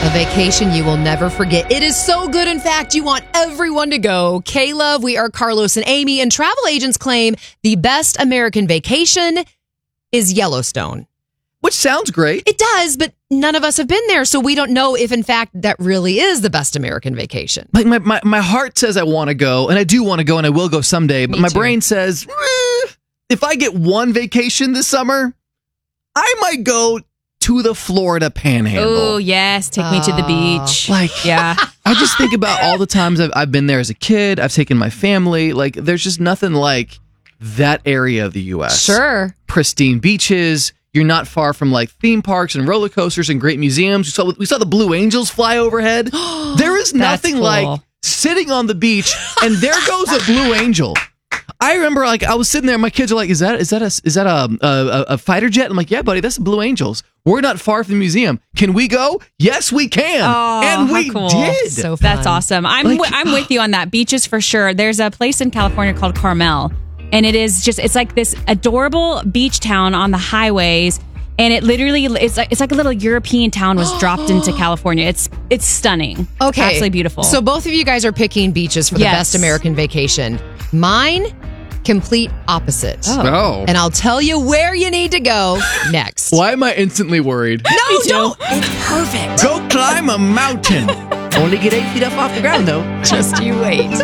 A vacation you will never forget. It is so good, in fact, you want everyone to go. K-Love, we are Carlos and Amy, and travel agents claim the best American vacation is Yellowstone. Which sounds great. It does, but none of us have been there, so we don't know if, in fact, that really is the best American vacation. Like my heart says I want to go, and I do want to go, and I will go someday, but my brain says, if I get one vacation this summer, I might go to the Florida Panhandle. Oh, yes. Take me to the beach. Yeah. I just think about all the times I've been there as a kid. I've taken my family. Like, there's just nothing like that area of the U.S. Sure. Pristine beaches. You're not far from like theme parks and roller coasters and great museums. We saw the Blue Angels fly overhead. There is nothing cool. like sitting on the beach and there goes a Blue Angel. I remember, like, I was sitting there. My kids are like, "Is that a fighter jet?" I'm like, "Yeah, buddy, that's the Blue Angels. We're not far from the museum. Can we go? Yes, we can." And we did. So fun. That's awesome. I'm with you on that. Beaches for sure. There's a place in California called Carmel, and it's like this adorable beach town on the highways. And it literally, it's like a little European town was dropped into California. It's stunning. Okay. Absolutely beautiful. So both of you guys are picking beaches for the best American vacation. Mine, complete opposite. Oh. And I'll tell you where you need to go next. Why am I instantly worried? No, don't. It's perfect. Go climb a mountain. Only get 8 feet up off the ground, though. Just you wait.